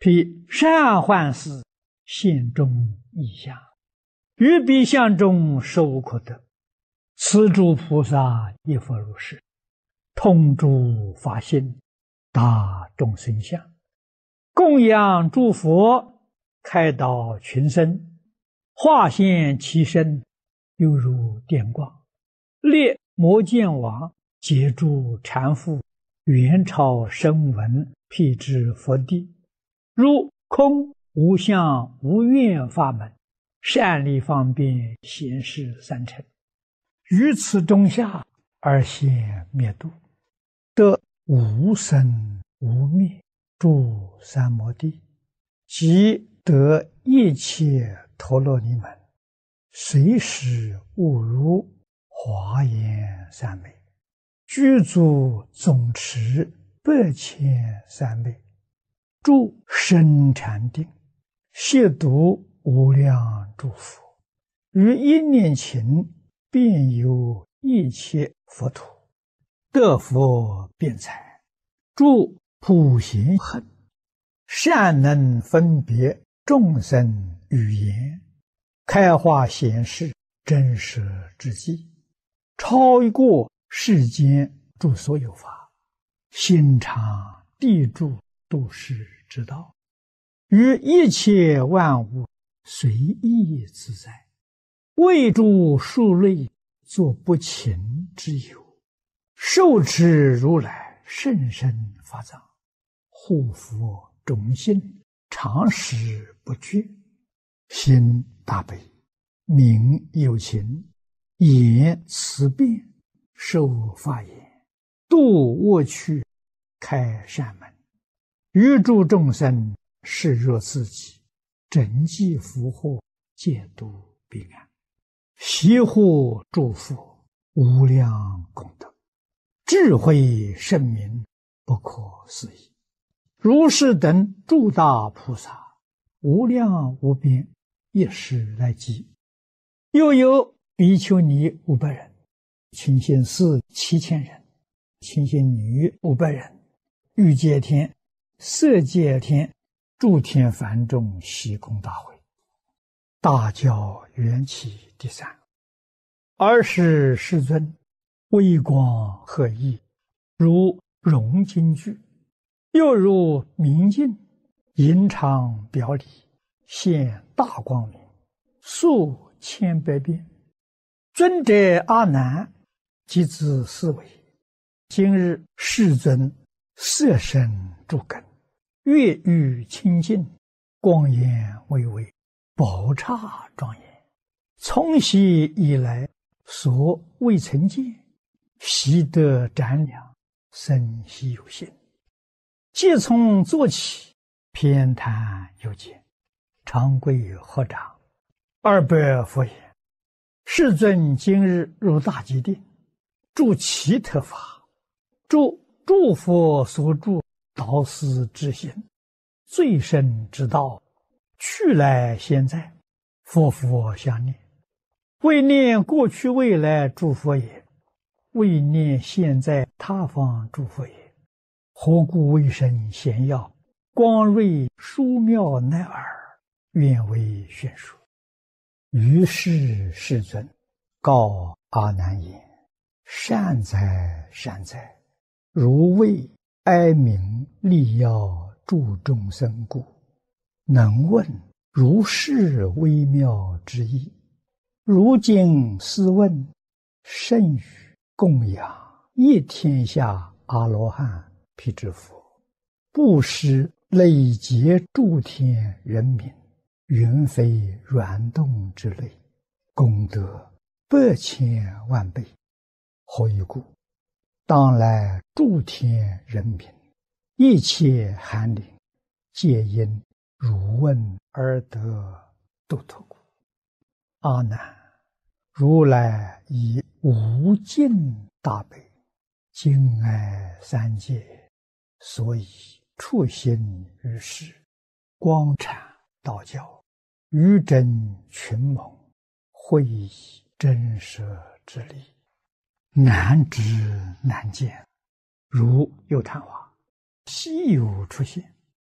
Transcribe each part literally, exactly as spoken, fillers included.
彼善幻事，现中异相，于彼相中实无可得。此诸菩萨亦复如是，通诸法性，达众生相，供养诸佛，开导群生，化现其身，犹如电光。列摩见王，解诸禅父，元朝声闻，辟支佛地，如空无相无愿法门，善利方便显示三乘，于此中下而现灭度，得无生无灭诸三摩地，即得一切陀罗尼门，随时悟如华严三昧，具足总持百千三昧，住深禅定，亵渎无量诸佛，于一念勤遍游一切佛土，得佛辩才，住普贤行，善能分别众生语言，开化显示真实之际，超过世间诸所有法，心常地住度世之道，于一切万物随意自在，为诸数类作不勤之有，受持如来甚深法藏，护佛种心，常时不绝，心大悲，名有情，言辞辩，受法言，度恶趣，开善门，于诸众生视若自己，整济福祸，戒度彼岸，悉护诸佛，无量功德，智慧圣明，不可思议。如是等诸大菩萨，无量无边，一时来集。又有比丘尼五百人，清心寺七千人，清心女五百人，欲界天、色界天、诸天梵众悉空大会，大教缘起第三。尔时世尊微光赫熠，如融金具，又如明镜，银常表里，现大光明，数千百变。尊者阿难即自思维，今日世尊色身诸根，月欲清净，光颜巍巍，宝刹庄严，从昔以来所未曾见，悉得瞻量，生悉有性。即从坐起，偏袒右肩，长跪合掌，二百佛言：世尊今日入大吉定，住其特法，住诸佛所住导师之行，最深之道，去来现在，佛佛相念，为念过去未来诸佛也，为念现在他方诸佛也。何故为生贤要，光瑞殊妙乃尔，愿为宣说。于是世尊告阿难言：善哉善哉，如为哀鸣利要助众生故，能问如是微妙之意。如今斯问，甚于供养一天下阿罗汉辟支佛，布施累劫诸天人民，云非软动之类，功德百千万倍。何以故？当来诸天人民，一切寒灵，皆因汝问而得度脱故。阿难，如来以无尽大悲，敬爱三界，所以处心于世，光阐道教，于真群蒙，会以真实之理，难知难见，如有昙花，稀有出现，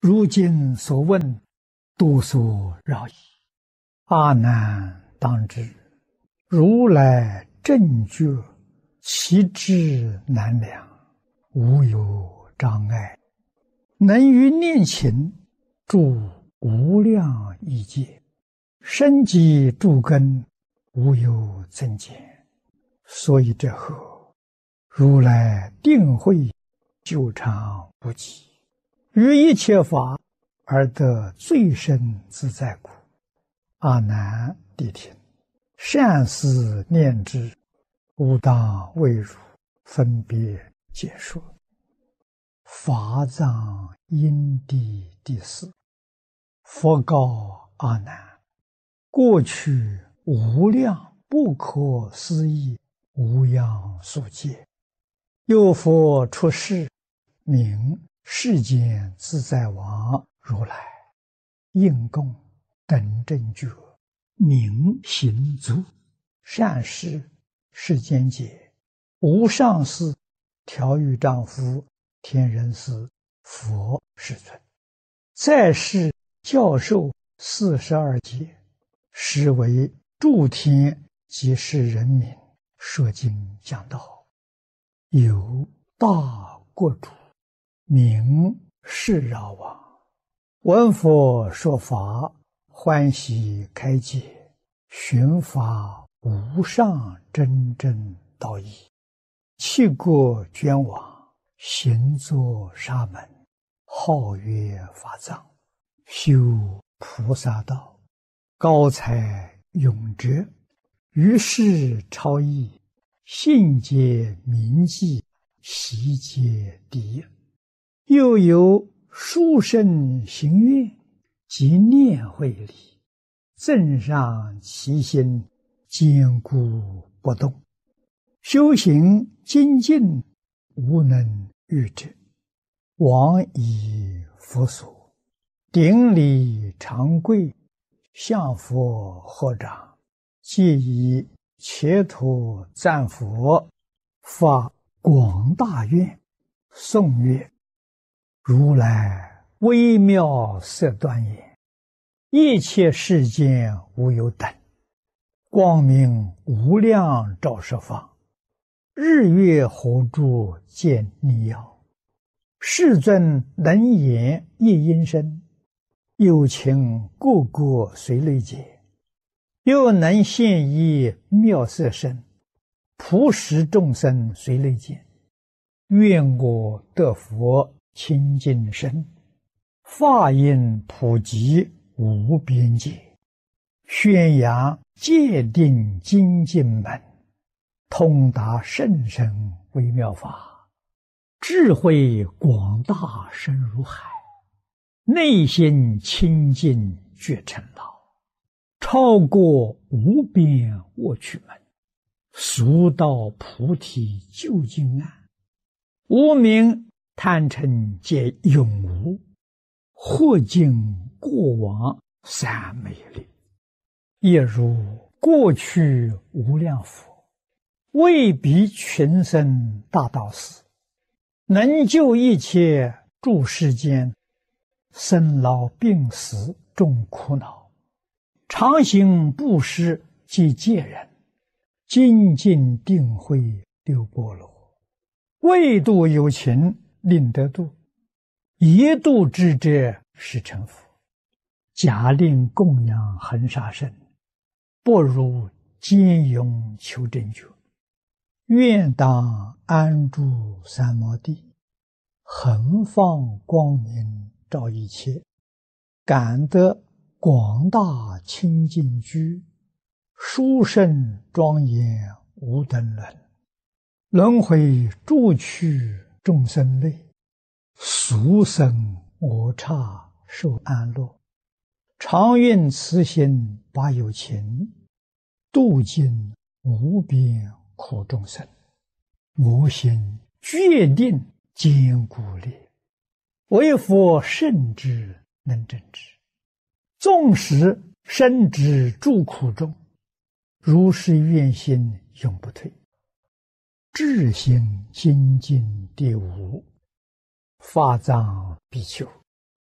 如今所问，多所扰矣。阿难当知，如来正觉，其智难量，无有障碍，能于念勤住无量亿劫，深积诸根，无有增减。所以这后，如来定慧久长不极，于一切法而得最深自在故。阿难谛听，善思念之，吾当为汝分别解说。法藏因地第四。佛告阿难：过去无量不可思议无量数劫，有佛出世，名世间自在王如来，应供等正觉，名行足，善事世间解，无上士，调御丈夫，天人师，佛世尊，在世教授四十二劫，实为诸天及世人民说经讲道。有大国主，名释饶王，闻佛说法，欢喜开解，寻法无上真正道义，弃国捐往，行作沙门，号曰法藏，修菩萨道，高才永哲，于世超逸，信解铭记，习皆第一。又有殊胜行愿及念慧力，增上其心，坚固不动，修行精进，无能御之。往以佛所，顶礼长跪，向佛合掌，皆以切土赞佛，发广大愿，颂曰：如来微妙色端严，一切世间无有等，光明无量照十方，日月火柱见逆耀，世尊能言一音声，有情个个随类解，又能现一妙色身，普使众生随类见。愿我得佛清净身，法音普及无边界，宣扬戒定精进门，通达甚深微妙法，智慧广大深如海，内心清净觉成道，超过无边卧趣门，速到菩提究竟岸，无明贪嗔皆永无，或尽过往三昧力，也如过去无量佛，为彼群生大道士，能救一切诸世间生老病死众苦恼，常行布施及戒人，精进定慧六波罗，为度有情令得度，一度之者是成佛。假令供养恒沙身，不如坚勇求正觉。愿当安住三摩地，恒放光明照一切，感得广大清净居，殊胜庄严无等伦，轮回诸趣众生类，俗生我刹受安乐，常愿慈心把有情，度尽无边苦众生。我心决定坚固力，为佛圣之能证之，纵使身之诸苦中，如是愿心永不退。智心精进第五，法藏比丘，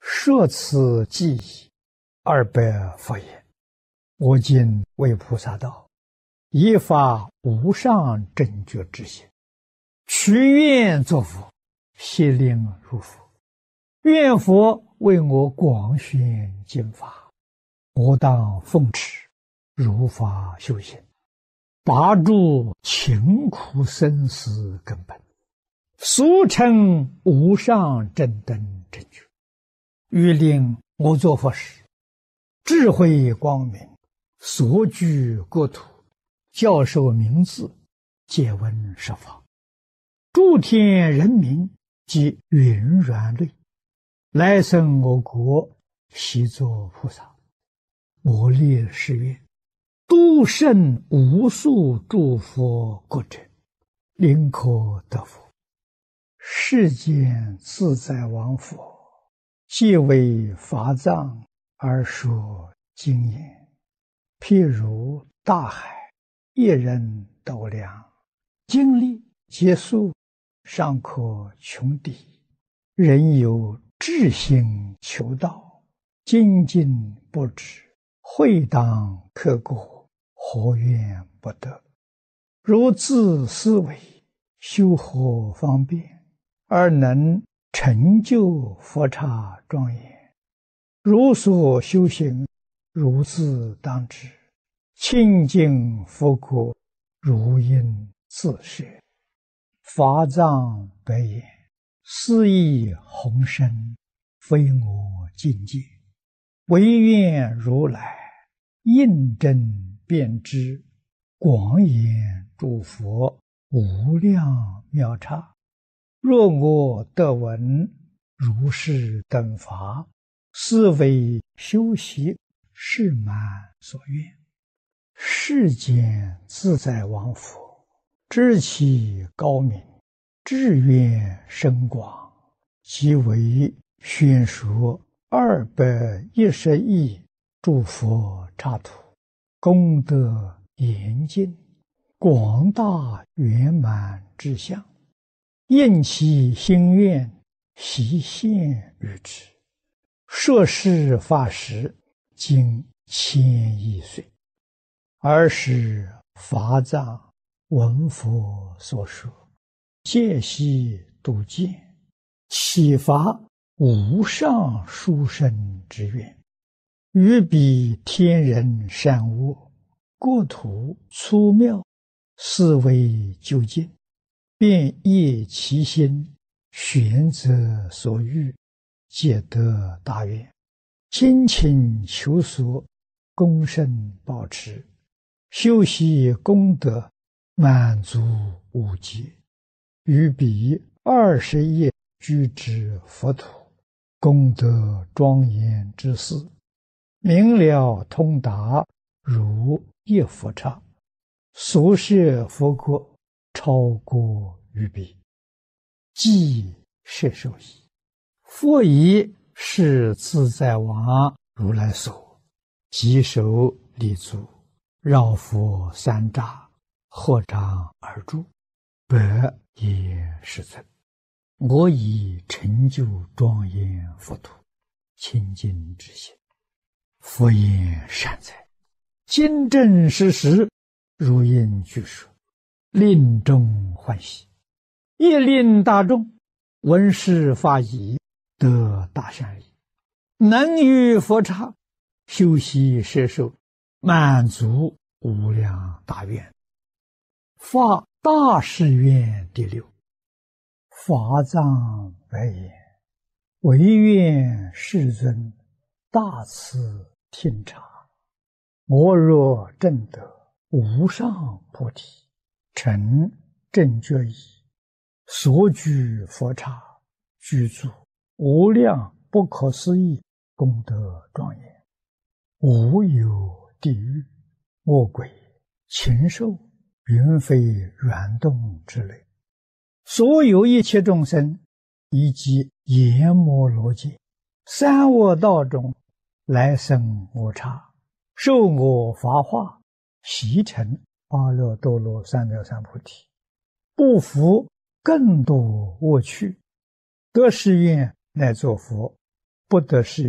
设此记忆，二百佛言：我今为菩萨道，以发无上正觉之心，许愿作佛，悉令入佛。愿佛为我广宣经法，我当奉持，如法修行，拔除勤苦生死根本，俗称无上正等正觉。欲令我作佛时，智慧光明，所居国土，教授名字，皆闻设法，诸天人民及云软类，来生我国，悉作菩萨。我立誓愿，度胜无数诸佛国者，临可得佛。世间自在王佛，皆为法藏而说经言，譬如大海，一人斗量，经历劫数，尚可穷抵。人有至心求道，精进不止，会当刻过，何怨不得？如自思维，修何方便，而能成就佛刹庄严？如所修行，如自当知，清净佛国，如应自设。法藏白言：斯亦宏深，非我境界，唯愿如来印证遍知，广演诸佛无量妙刹。若我得闻如是等法，是为修习是满所愿。世间自在王佛，知其高明，志愿深广，即为宣说二百一十亿诸佛刹土，功德严尽，广大圆满之相，应其心愿，悉现于之。摄事法时，经千亿岁，尔时法藏闻佛所说，戒悉度见，启发无上殊胜之愿，于彼天人善恶，国土粗妙，思维究竟，便业其心，玄则所欲，皆得大愿。精勤求索，功胜保持，修习功德，满足无极。于彼二十亿居之佛土，功德庄严之事，明了通达，如一佛刹。所设佛国，超过于彼，即摄受矣。佛以是自在王如来所，即手立足，绕佛三匝，合掌而住，百也世尊。我以成就庄严佛土，清净之心。佛言善哉，今正实实，如应具说，令众欢喜，亦令大众闻是法已，得大善利，能于佛刹修习摄受，满足无量大愿。发大誓愿第六。法藏白言：唯愿世尊大慈听察，我若证得无上菩提，成正觉已，所居佛刹，居住无量不可思议功德庄严，无有地狱、恶鬼、禽兽、云飞软动之类，所有一切众生，以及阎摩罗界、三恶道中来生我刹，受我法化，习成阿耨多罗三藐三菩提，不服更多恶趣，得誓愿乃作佛， 不得是